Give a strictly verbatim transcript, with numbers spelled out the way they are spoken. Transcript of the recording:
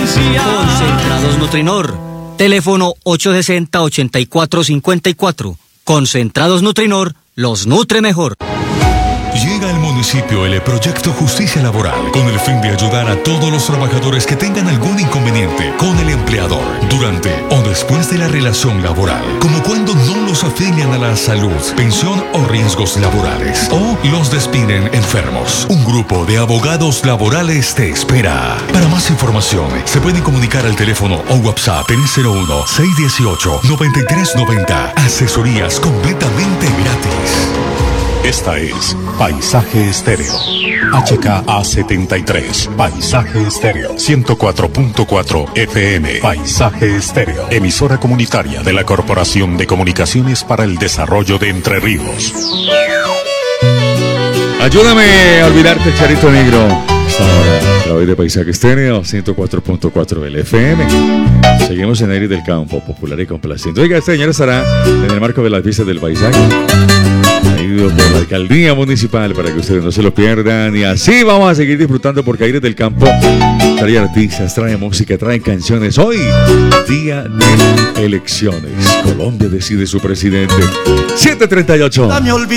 esencia. Concentrados Nutrinor. Teléfono ocho seis cero, ocho cuatro cinco cuatro. Concentrados Nutrinor los nutre mejor. Llega al municipio el proyecto Justicia Laboral con el fin de ayudar a todos los trabajadores que tengan algún inconveniente con el empleador durante o después de la relación laboral, como cuando no los afilian a la salud, pensión o riesgos laborales, o los despiden enfermos. Un grupo de abogados laborales te espera. Para más información, se pueden comunicar al teléfono o WhatsApp en cero uno, seis uno ocho, nueve tres nueve cero. Asesorías completamente gratis. Esta es Paisaje Estéreo. H K A setenta y tres. Paisaje Estéreo. ciento cuatro punto cuatro F M. Paisaje Estéreo. Emisora comunitaria de la Corporación de Comunicaciones para el Desarrollo de Entre Ríos. Ayúdame a olvidarte, Charito Negro. Hasta ahora, a través de Paisaje Estéreo, ciento cuatro punto cuatro del F M. Seguimos en aire del campo, popular y complaciente. Oiga, esta señora estará en el marco de las fiestas del paisaje. Ha ido por la alcaldía municipal para que ustedes no se lo pierdan. Y así vamos a seguir disfrutando porque Aires del Campo trae artistas, trae música, trae canciones. Hoy, día de elecciones. Colombia decide su presidente. siete treinta y ocho. Dame olvidar.